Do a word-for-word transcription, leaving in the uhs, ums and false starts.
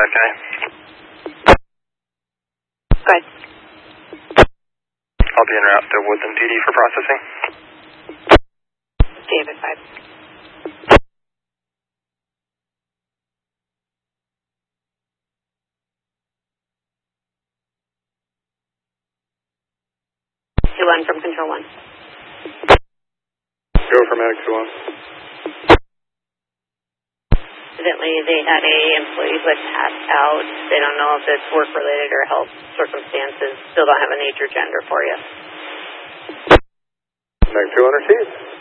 five, can I? Go ahead. I'll be en route to Woodland P D for processing. David five. two one from Control one. Go for Medic two one. Evidently, they had a employee who had passed out. They don't know if it's work-related or health circumstances. Still don't have an age or gender for you. Medic two one received.